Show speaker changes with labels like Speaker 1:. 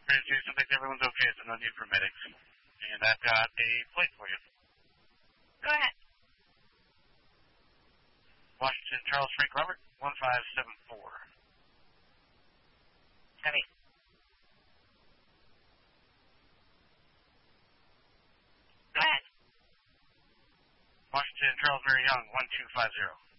Speaker 1: Houston thinks everyone's okay, so no need for medics. And I've got a plate for you.
Speaker 2: Go ahead.
Speaker 1: Washington Charles Frank Robert, 1574.
Speaker 2: Heavy. Go ahead.
Speaker 1: Washington Charles Mary Young, 1250.